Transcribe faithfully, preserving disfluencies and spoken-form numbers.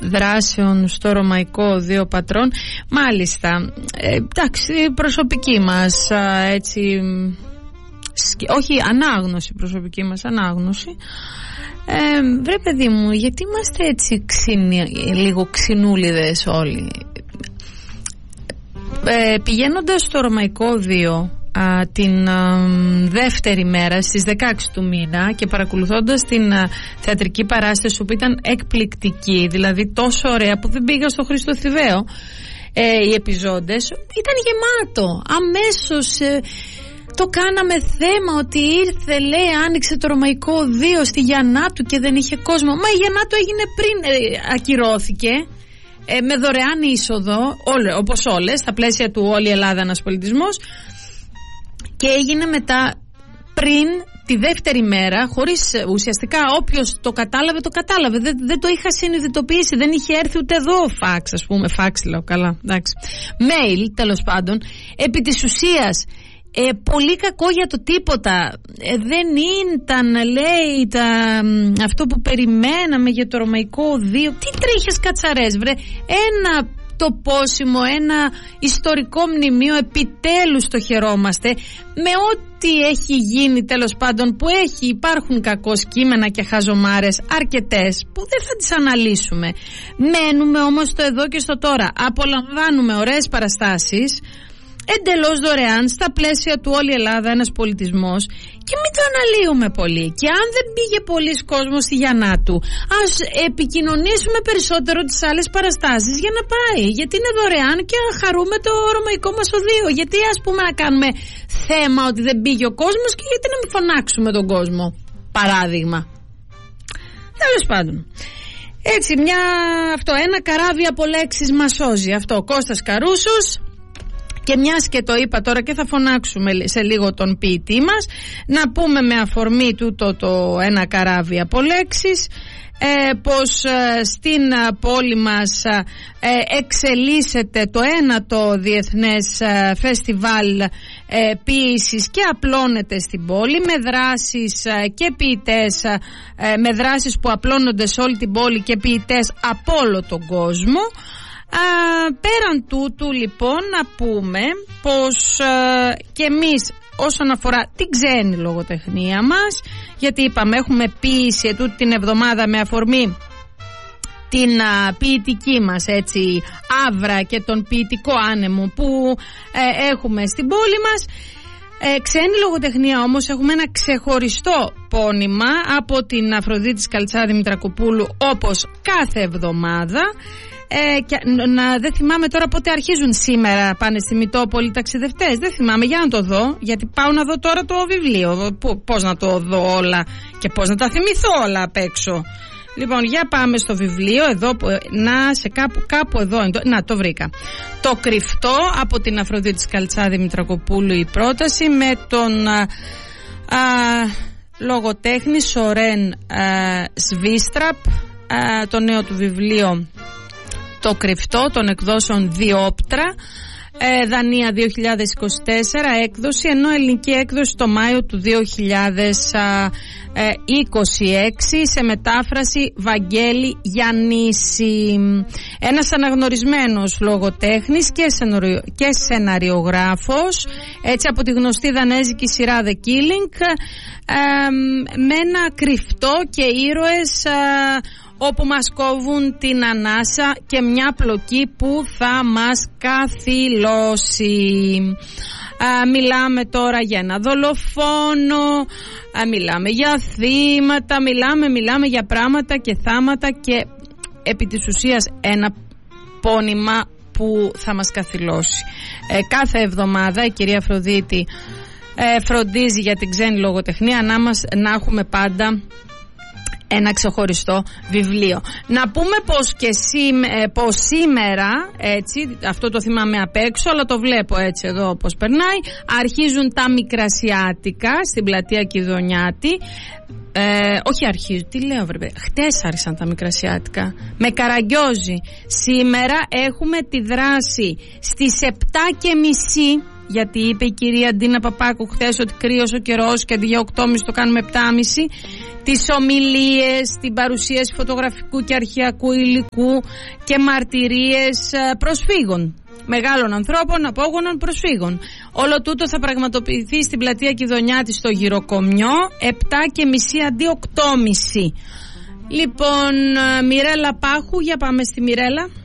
δράσεων στο Ρωμαϊκό Δύο Πατρών. Μάλιστα, ε, εντάξει, προσωπική μας έτσι, όχι ανάγνωση, προσωπική μας ανάγνωση. Ε, βρε παιδί μου, γιατί είμαστε έτσι ξυνι, λίγο ξινούλιδες όλοι? Ε, πηγαίνοντας στο Ρωμαϊκό Δύο α, την α, δεύτερη μέρα στις δεκαέξι του μήνα και παρακολουθώντας την α, θεατρική παράσταση που ήταν εκπληκτική, δηλαδή τόσο ωραία που δεν πήγα στο Χρήστο Θηβαίο, ε, οι επιζώντες, ήταν γεμάτο αμέσως. ε, Το κάναμε θέμα ότι ήρθε, λέει, άνοιξε το Ρωμαϊκό Δύο στη Γιαννάτου και δεν είχε κόσμο. Μα η Γιαννάτου έγινε πριν, ε, ακυρώθηκε ε, με δωρεάν είσοδο, όλε, όπως όλες, στα πλαίσια του Όλη η Ελλάδα ένας πολιτισμός, και έγινε μετά πριν τη δεύτερη μέρα, χωρίς ουσιαστικά όποιος το κατάλαβε, το κατάλαβε. Δεν, δεν το είχα συνειδητοποιήσει, δεν είχε έρθει ούτε εδώ φάξ, ας πούμε, φάξ λέω, καλά, εντάξει. Mail, τέλος πάντων, επί της ουσίας. Ε, πολύ κακό για το τίποτα. ε, Δεν ήταν, λέει, τα, αυτό που περιμέναμε για το Ρωμαϊκό Δύο. Τι τρίχες κατσαρές, βρε. Ένα τοπόσιμο, ένα ιστορικό μνημείο, επιτέλους το χαιρόμαστε. Με ό,τι έχει γίνει, τέλος πάντων, που έχει, υπάρχουν κακώς κείμενα και χαζομάρες αρκετές που δεν θα τις αναλύσουμε. Μένουμε όμως στο εδώ και στο τώρα. Απολαμβάνουμε ωραίες παραστάσεις εντελώς δωρεάν στα πλαίσια του Όλη η Ελλάδα ένας πολιτισμός, και μην το αναλύουμε πολύ. Και αν δεν πήγε πολλής κόσμος στη Γιαννάτου, ας επικοινωνήσουμε περισσότερο τις άλλες παραστάσεις για να πάει, γιατί είναι δωρεάν και να χαρούμε το Ρωμαϊκό μας Οδείο. Γιατί, ας πούμε, να κάνουμε θέμα ότι δεν πήγε ο κόσμος, και γιατί να μην φωνάξουμε τον κόσμο, παράδειγμα. Τέλος πάντων, έτσι, μια, αυτό, ένα καράβι από λέξεις μας σώζει. Αυτό, Κώστας Καρούσος. Και μιας και το είπα τώρα και θα φωνάξουμε σε λίγο τον ποιητή μας, να πούμε με αφορμή τούτο το ένα καράβι από λέξεις, ε, πως ε, στην ε, πόλη μας ε, εξελίσσεται το ένατο διεθνές ε, φεστιβάλ ε, ποίησης και απλώνεται στην πόλη, με δράσεις ε, και ποιητές, ε, με δράσεις που απλώνονται σε όλη την πόλη και ποιητές από όλο τον κόσμο. Α, πέραν τούτου, λοιπόν, να πούμε πως α, και εμείς όσον αφορά την ξένη λογοτεχνία μας, γιατί είπαμε έχουμε ποίηση ετούτη την εβδομάδα με αφορμή την α, ποιητική μας, έτσι, άβρα και τον ποιητικό άνεμο που ε, έχουμε στην πόλη μας. Ε, ξένη λογοτεχνία όμως έχουμε ένα ξεχωριστό πόνημα από την Αφροδίτη Σκαλτσάδη Μητρακοπούλου, όπως κάθε εβδομάδα. Ε, και, να, δεν θυμάμαι τώρα πότε αρχίζουν σήμερα, πάνε στη Μητώπολη ταξιδευτές. Δεν θυμάμαι, για να το δω, γιατί πάω να δω τώρα το βιβλίο. Πώς να το δω όλα και πώς να τα θυμηθώ όλα απ' έξω. Λοιπόν, για πάμε στο βιβλίο εδώ, να σε κάπου, κάπου εδώ, να το βρήκα. Το Κρυφτό από την Αφροδίτη Σκαλτσάδη Μητρακοπούλου η πρόταση, με τον α, α, λογοτέχνη Σορέν Σβίστραπ, α, το νέο του βιβλίο Το Κρυφτό των εκδόσεων Διόπτρα, ε, Δανία δύο χιλιάδες είκοσι τέσσερα έκδοση, ενώ ελληνική έκδοση το Μάιο του δύο χιλιάδες είκοσι έξι σε μετάφραση Βαγγέλη Γιαννίση. Ένας αναγνωρισμένος λογοτέχνης και, σεναριο, και σεναριογράφος, έτσι, από τη γνωστή δανέζικη σειρά The Killing, ε, με ένα κρυφτό και ήρωες ε, όπου μας κόβουν την ανάσα και μια πλοκή που θα μας καθυλώσει. Α, μιλάμε τώρα για ένα δολοφόνο, α, μιλάμε για θύματα, μιλάμε, μιλάμε για πράγματα και θάματα, και επί της ουσίας ένα πόνημα που θα μας καθυλώσει. Ε, κάθε εβδομάδα η κυρία Αφροδίτη ε, φροντίζει για την ξένη λογοτεχνία να, μας, να έχουμε πάντα ένα ξεχωριστό βιβλίο. Να πούμε πως και σήμε, πως σήμερα, έτσι, αυτό το θυμάμαι απ' έξω, αλλά το βλέπω έτσι εδώ πως περνάει, αρχίζουν τα Μικρασιάτικα στην πλατεία Κιδωνιάτη. Ε, όχι αρχίζουν, τι λέω βρε, χτες άρχισαν τα Μικρασιάτικα με Καραγκιόζη. Σήμερα έχουμε τη δράση στις επτά και μισή, γιατί είπε η κυρία Ντίνα Παπάκου χθες ότι κρύωσε ο καιρός και αντί για οκτώ και μισή το κάνουμε επτά και μισή, τις ομιλίες, την παρουσίαση φωτογραφικού και αρχαιακού υλικού και μαρτυρίες προσφύγων, μεγάλων ανθρώπων, απόγονων προσφύγων. Όλο τούτο θα πραγματοποιηθεί στην πλατεία Κιδωνιάτη στο Γυροκομιό, επτά και μισή αντί οκτώ και μισή. Λοιπόν, Μιρέλα Πάχου, για πάμε στη Μιρέλα.